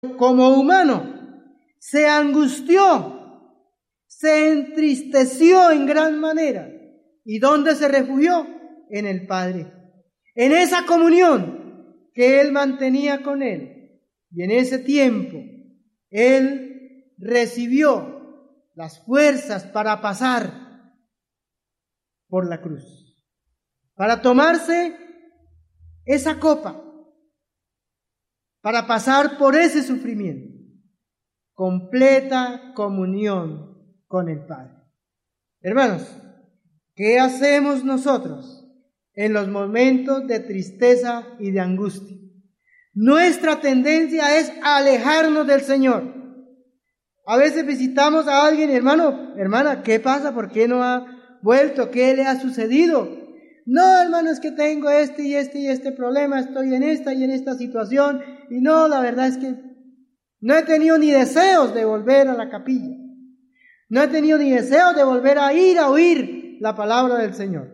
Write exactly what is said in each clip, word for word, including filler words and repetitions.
como humano, se angustió, se entristeció en gran manera. ¿Y dónde se refugió? En el Padre. En esa comunión que Él mantenía con Él. Y en ese tiempo, Él recibió las fuerzas para pasar por la cruz, para tomarse esa copa, para pasar por ese sufrimiento. Completa comunión con el Padre. Hermanos, ¿qué hacemos nosotros en los momentos de tristeza y de angustia? Nuestra tendencia es alejarnos del Señor. A veces visitamos a alguien, hermano, hermana, ¿qué pasa? ¿Por qué no ha vuelto? ¿Qué le ha sucedido? No, hermano, es que tengo este y este y este problema, estoy en esta y en esta situación, y no, la verdad es que no he tenido ni deseos de volver a la capilla. No he tenido ni deseos de volver a ir a oír la palabra del Señor.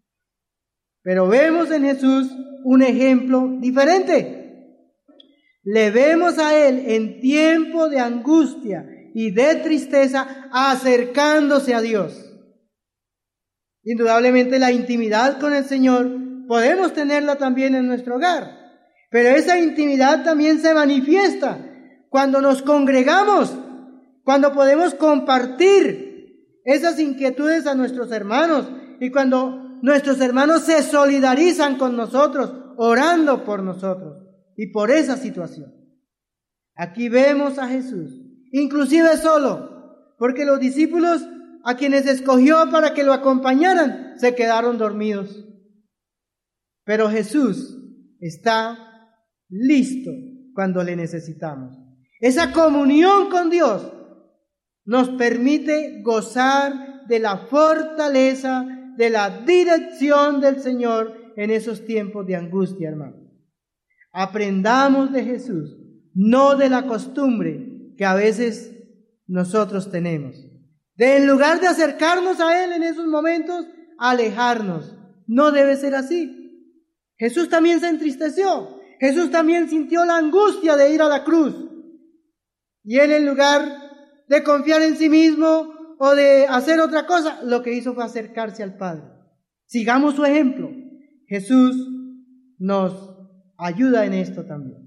Pero vemos en Jesús un ejemplo diferente. Le vemos a Él en tiempo de angustia y de tristeza acercándose a Dios. Indudablemente la intimidad con el Señor podemos tenerla también en nuestro hogar, pero esa intimidad también se manifiesta cuando nos congregamos, cuando podemos compartir esas inquietudes a nuestros hermanos y cuando nuestros hermanos se solidarizan con nosotros, orando por nosotros y por esa situación. Aquí vemos a Jesús, inclusive solo, porque los discípulos a quienes escogió para que lo acompañaran se quedaron dormidos. Pero Jesús está listo cuando le necesitamos. Esa comunión con Dios nos permite gozar de la fortaleza, de la dirección del Señor en esos tiempos de angustia, hermano. Aprendamos de Jesús, no de la costumbre que a veces nosotros tenemos. De en lugar de acercarnos a Él en esos momentos, alejarnos. No debe ser así. Jesús también se entristeció. Jesús también sintió la angustia de ir a la cruz. Y Él, en lugar de confiar en sí mismo o de hacer otra cosa, lo que hizo fue acercarse al Padre. Sigamos su ejemplo. Jesús nos ayuda en esto también.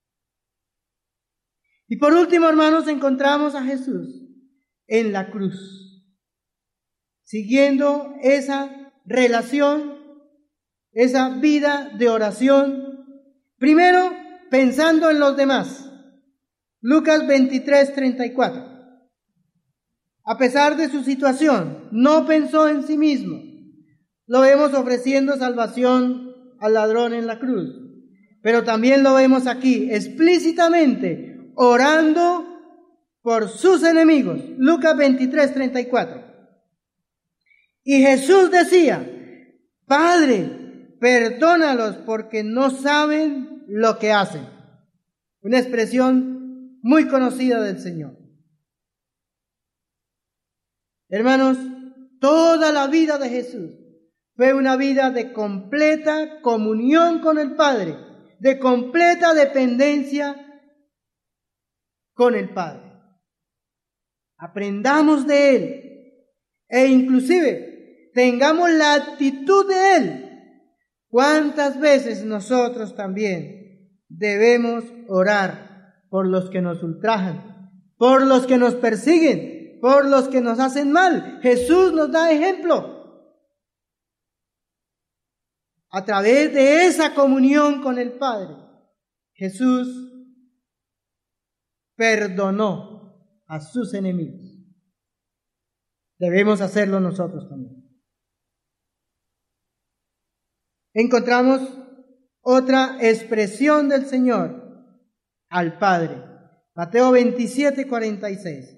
Y por último, hermanos, encontramos a Jesús en la cruz, siguiendo esa relación, esa vida de oración, primero pensando en los demás. Lucas veintitrés, treinta y cuatro. A pesar de su situación, no pensó en sí mismo. Lo vemos ofreciendo salvación al ladrón en la cruz, pero también lo vemos aquí explícitamente orando por sus enemigos. Lucas veintitrés, treinta y cuatro. Y Jesús decía: Padre, perdónalos porque no saben lo que hacen. Una expresión muy conocida del Señor. Hermanos, toda la vida de Jesús fue una vida de completa comunión con el Padre, de completa dependencia con el Padre. Aprendamos de Él e inclusive tengamos la actitud de Él. ¿Cuántas veces nosotros también debemos orar por los que nos ultrajan, por los que nos persiguen, por los que nos hacen mal? Jesús nos da ejemplo. A través de esa comunión con el Padre, Jesús perdonó a sus enemigos. Debemos hacerlo nosotros también. Encontramos otra expresión del Señor al Padre. Mateo veintisiete, cuarenta y seis.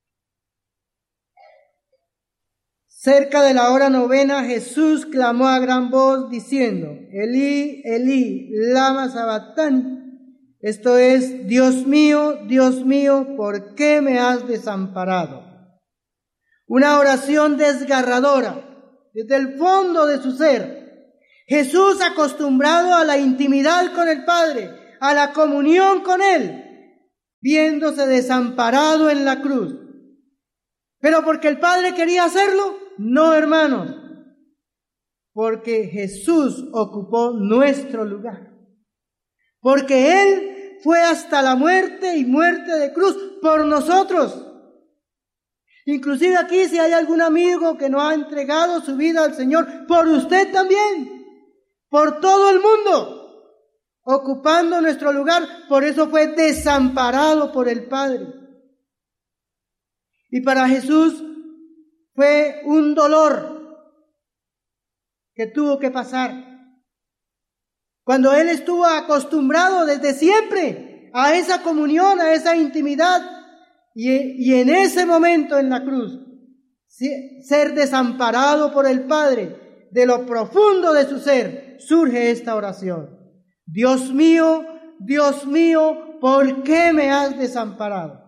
Cerca de la hora novena, Jesús clamó a gran voz diciendo: Elí, Elí, lama sabactani. Esto es: Dios mío, Dios mío, ¿por qué me has desamparado? Una oración desgarradora desde el fondo de su ser. Jesús, acostumbrado a la intimidad con el Padre, a la comunión con Él, viéndose desamparado en la cruz. ¿Pero porque el Padre quería hacerlo? No, hermanos, porque Jesús ocupó nuestro lugar. Porque Él fue hasta la muerte y muerte de cruz por nosotros. Inclusive aquí, si hay algún amigo que no ha entregado su vida al Señor, por usted también, por todo el mundo, ocupando nuestro lugar, por eso fue desamparado por el Padre. Y para Jesús fue un dolor que tuvo que pasar. Cuando Él estuvo acostumbrado desde siempre a esa comunión, a esa intimidad, y, y en ese momento en la cruz, ser desamparado por el Padre, de lo profundo de su ser, surge esta oración. Dios mío, Dios mío, ¿por qué me has desamparado?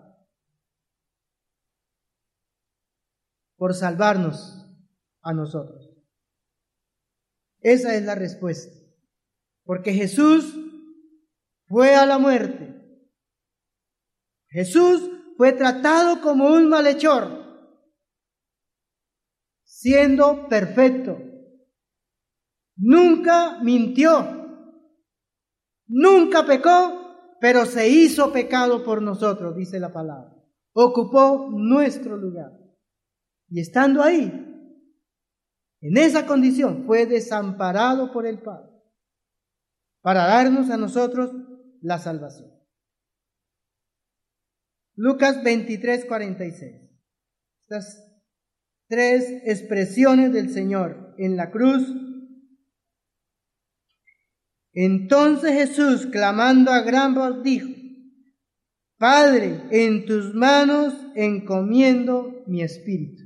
Por salvarnos a nosotros. Esa es la respuesta. Porque Jesús fue a la muerte. Jesús fue tratado como un malhechor, siendo perfecto. Nunca mintió, nunca pecó, pero se hizo pecado por nosotros, dice la palabra. Ocupó nuestro lugar. Y estando ahí, en esa condición, fue desamparado por el Padre para darnos a nosotros la salvación. Lucas veintitrés, cuarenta y seis. Estas tres expresiones del Señor en la cruz. Entonces Jesús, clamando a gran voz, dijo: Padre, en tus manos encomiendo mi espíritu.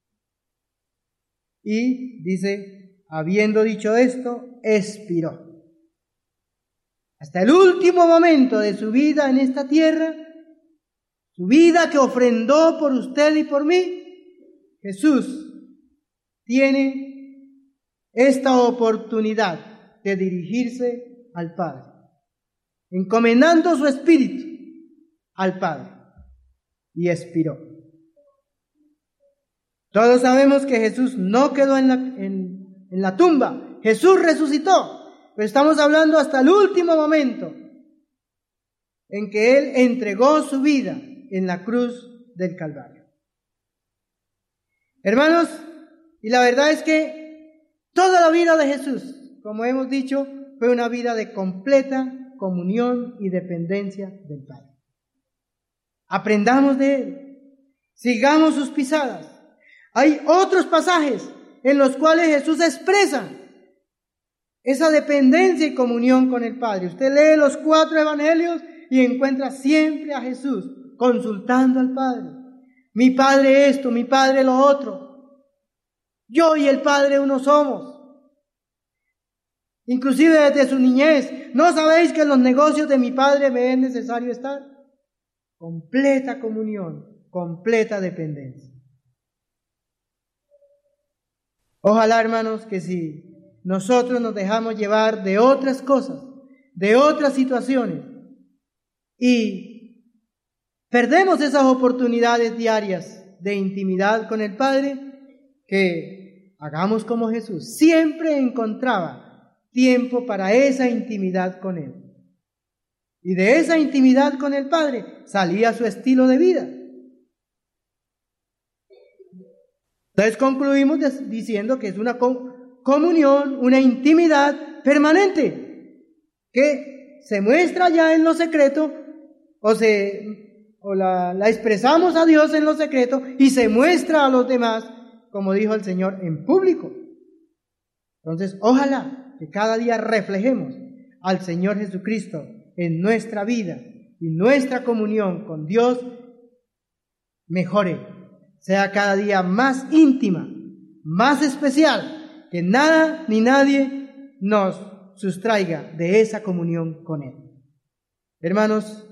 Y dice, habiendo dicho esto, expiró. Hasta el último momento de su vida en esta tierra, su vida que ofrendó por usted y por mí, Jesús tiene esta oportunidad de dirigirse al Padre, encomendando su espíritu al Padre, y expiró. Todos sabemos que Jesús no quedó en la, en, en la tumba, Jesús resucitó, pero estamos hablando hasta el último momento en que Él entregó su vida en la cruz del Calvario. Hermanos, y la verdad es que toda la vida de Jesús, como hemos dicho, fue una vida de completa comunión y dependencia del Padre. Aprendamos de Él, sigamos sus pisadas. Hay otros pasajes en los cuales Jesús expresa esa dependencia y comunión con el Padre. Usted lee los cuatro evangelios y encuentra siempre a Jesús consultando al Padre. Mi Padre esto, mi Padre lo otro. Yo y el Padre uno somos. Inclusive desde su niñez, ¿no sabéis que en los negocios de mi Padre me es necesario estar? Completa comunión, completa dependencia. Ojalá, hermanos, que si nosotros nos dejamos llevar de otras cosas, de otras situaciones, y perdemos esas oportunidades diarias de intimidad con el Padre, que hagamos como Jesús. Siempre encontraba tiempo para esa intimidad con Él. Y de esa intimidad con el Padre salía su estilo de vida. Entonces concluimos diciendo que es una comunión, una intimidad permanente, que se muestra ya en lo secreto, o, se, o la, la expresamos a Dios en lo secreto, y se muestra a los demás, como dijo el Señor, en público. Entonces, ojalá que cada día reflejemos al Señor Jesucristo en nuestra vida, y nuestra comunión con Dios mejore, sea cada día más íntima, más especial, que nada ni nadie nos sustraiga de esa comunión con Él. Hermanos,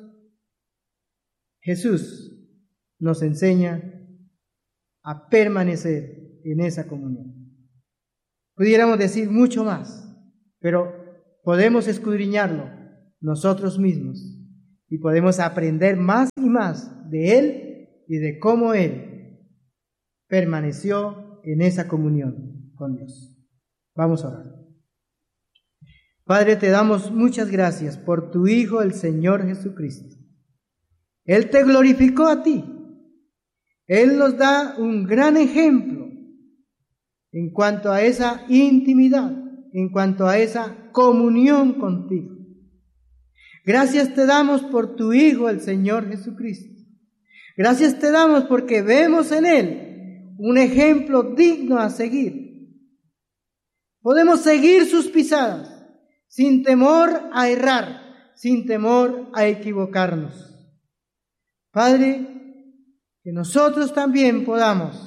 Jesús nos enseña a permanecer en esa comunión. Pudiéramos decir mucho más, pero podemos escudriñarlo nosotros mismos y podemos aprender más y más de Él y de cómo Él permaneció en esa comunión con Dios. Vamos a orar. Padre, te damos muchas gracias por tu Hijo, el Señor Jesucristo. Él te glorificó a ti. Él nos da un gran ejemplo en cuanto a esa intimidad, en cuanto a esa comunión contigo. Gracias te damos por tu Hijo, el Señor Jesucristo. Gracias te damos porque vemos en Él un ejemplo digno a seguir. Podemos seguir sus pisadas sin temor a errar, sin temor a equivocarnos. Padre, que nosotros también podamos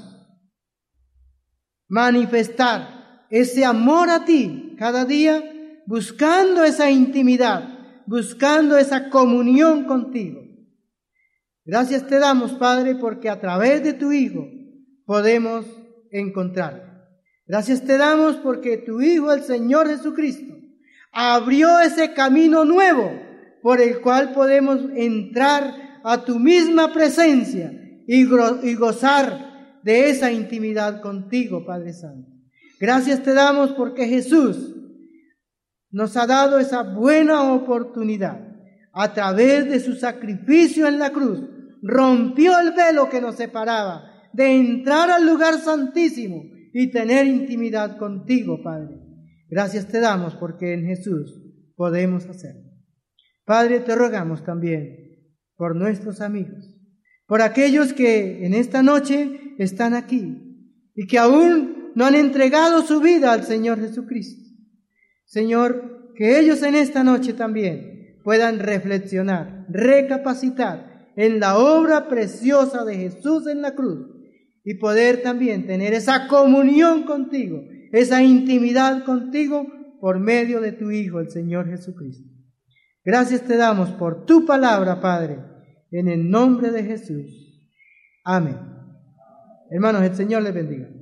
manifestar ese amor a ti cada día, buscando esa intimidad, buscando esa comunión contigo. Gracias te damos, Padre, porque a través de tu Hijo podemos encontrar. Gracias te damos porque tu Hijo, el Señor Jesucristo, abrió ese camino nuevo por el cual podemos entrar a tu misma presencia y, go- y gozar de esa intimidad contigo, Padre Santo. Gracias te damos porque Jesús nos ha dado esa buena oportunidad. A través de su sacrificio en la cruz, rompió el velo que nos separaba de entrar al lugar santísimo y tener intimidad contigo, Padre. Gracias te damos porque en Jesús podemos hacerlo. Padre, te rogamos también por nuestros amigos, por aquellos que en esta noche están aquí y que aún no han entregado su vida al Señor Jesucristo. Señor, que ellos en esta noche también puedan reflexionar, recapacitar en la obra preciosa de Jesús en la cruz y poder también tener esa comunión contigo, esa intimidad contigo por medio de tu Hijo, el Señor Jesucristo. Gracias te damos por tu palabra, Padre, en el nombre de Jesús. Amén. Hermanos, el Señor les bendiga.